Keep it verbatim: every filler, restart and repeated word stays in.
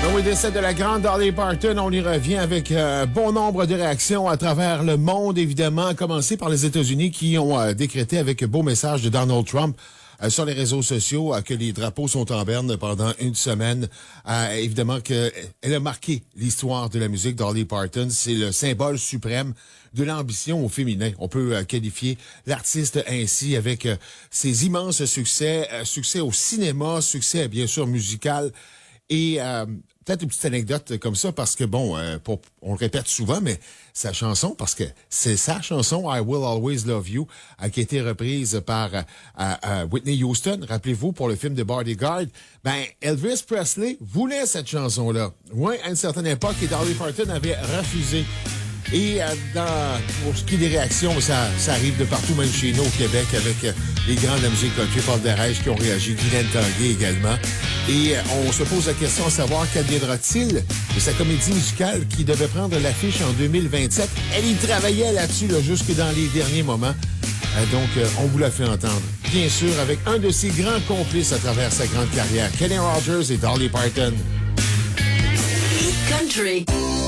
Ben oui, décès de la grande Dolly Parton, on y revient avec euh, bon nombre de réactions à travers le monde, évidemment, à commencer par les États-Unis qui ont euh, décrété avec beau message de Donald Trump euh, sur les réseaux sociaux euh, que les drapeaux sont en berne pendant une semaine. Euh, évidemment qu'elle a marqué l'histoire de la musique. Dolly Parton, c'est le symbole suprême de l'ambition au féminin. On peut euh, qualifier l'artiste ainsi avec euh, ses immenses succès, euh, succès au cinéma, succès bien sûr musical. Et euh, peut-être une petite anecdote comme ça, parce que, bon, euh, pour, on le répète souvent, mais sa chanson, parce que c'est sa chanson, I Will Always Love You, euh, qui a été reprise par euh, euh, Whitney Houston, rappelez-vous, pour le film de Bodyguard. Ben, Elvis Presley voulait cette chanson-là. Oui, à une certaine époque, et Dolly Parton avait refusé. Et euh, dans, pour ce qui est des réactions, ça, ça arrive de partout, même chez nous au Québec, avec euh, les grands de la musique country, Paul Darèche, qui ont réagi, Guylaine Tanguay également. Et euh, on se pose la question à savoir qu'adviendra-t-il de sa comédie musicale qui devait prendre l'affiche en deux mille vingt-sept. Elle y travaillait là-dessus là, jusque dans les derniers moments. Euh, donc, euh, on vous l'a fait entendre. Bien sûr, avec un de ses grands complices à travers sa grande carrière, Kenny Rogers et Dolly Parton. Country.